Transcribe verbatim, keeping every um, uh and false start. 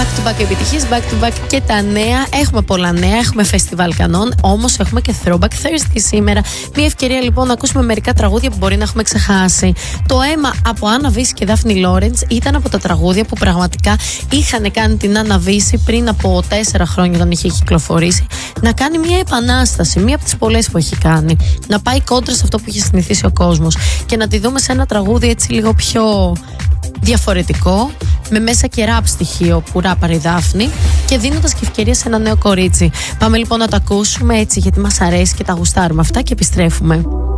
Back to back επιτυχίες, back to back και τα νέα. Έχουμε πολλά νέα, έχουμε φεστιβάλ κανόν, όμως έχουμε και Throwback Thursday σήμερα. Μια ευκαιρία λοιπόν να ακούσουμε μερικά τραγούδια που μπορεί να έχουμε ξεχάσει. Το αίμα από Άννα Βύση και Δάφνη Λόρεντς ήταν από τα τραγούδια που πραγματικά είχαν κάνει την Άννα Βύση πριν από τέσσερα χρόνια όταν είχε κυκλοφορήσει να κάνει μια επανάσταση, μια από τις πολλές που έχει κάνει. Να πάει κόντρα σε αυτό που είχε συνηθίσει ο κόσμος και να τη δούμε σε ένα τραγούδι έτσι λίγο πιο διαφορετικό, με μέσα και ραπ στοιχείο που ράπαρε η Δάφνη και δίνοντας και ευκαιρία σε ένα νέο κορίτσι. Πάμε λοιπόν να το ακούσουμε έτσι γιατί μας αρέσει και τα γουστάρουμε αυτά και επιστρέφουμε.